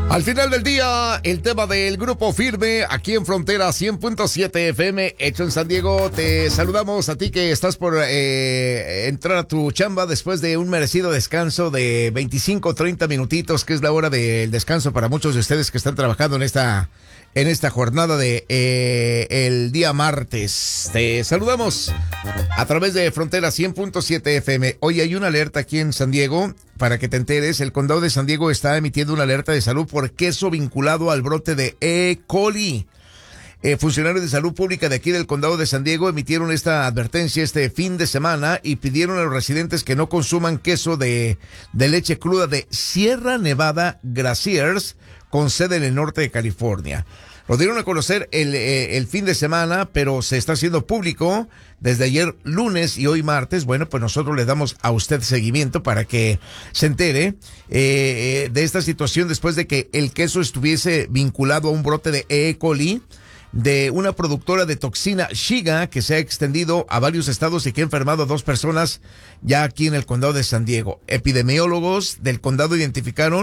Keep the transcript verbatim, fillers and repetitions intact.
Al final del día, el tema del Grupo Firme, aquí en Frontera cien punto siete F M, hecho en San Diego. Te saludamos a ti que estás por eh, entrar a tu chamba después de un merecido descanso de veinticinco, treinta minutitos, que es la hora del descanso para muchos de ustedes que están trabajando en esta, en esta jornada de eh, el día martes. Te saludamos a través de Frontera cien punto siete F M. Hoy hay una alerta aquí en San Diego. Para que te enteres, el condado de San Diego está emitiendo una alerta de salud por queso vinculado al brote de E. coli. Eh, funcionarios de salud pública de aquí del condado de San Diego emitieron esta advertencia este fin de semana y pidieron a los residentes que no consuman queso de, de leche cruda de Sierra Nevada Graziers, con sede en el norte de California. Lo dieron a conocer el, eh, el fin de semana, pero se está haciendo público desde ayer lunes y hoy martes. Bueno, pues nosotros le damos a usted seguimiento para que se entere eh, de esta situación después de que el queso estuviese vinculado a un brote de E. coli de una productora de toxina Shiga que se ha extendido a varios estados y que ha enfermado a dos personas ya aquí en el condado de San Diego. Epidemiólogos del condado identificaron